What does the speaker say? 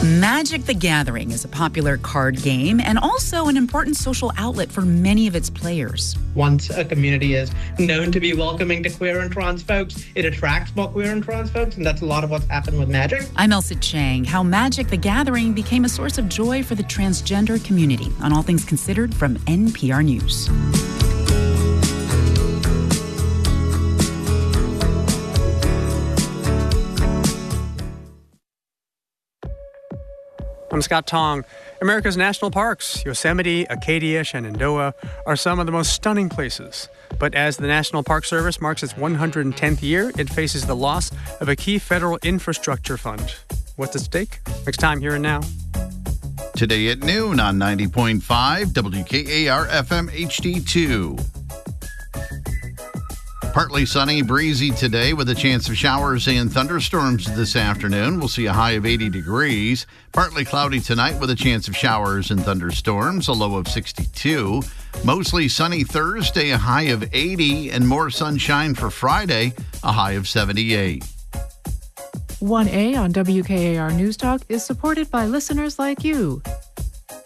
Magic the Gathering is a popular card game and also an important social outlet for many of its players. Once a community is known to be welcoming to queer and trans folks, it attracts more queer and trans folks, and that's a lot of what's happened with Magic. I'm Elsa Chang. How Magic the Gathering became a source of joy for the transgender community on All Things Considered from NPR News. I'm Scott Tong. America's national parks, Yosemite, Acadia, Shenandoah, are some of the most stunning places. But as the National Park Service marks its 110th year, it faces the loss of a key federal infrastructure fund. What's at stake? Next time, Here and Now. Today at noon on 90.5 WKAR FM HD2. Partly sunny, breezy today with a chance of showers and thunderstorms this afternoon. We'll see a high of 80 degrees. Partly cloudy tonight with a chance of showers and thunderstorms, a low of 62. Mostly sunny Thursday, a high of 80, and more sunshine for Friday, a high of 78. 1A on WKAR News Talk is supported by listeners like you.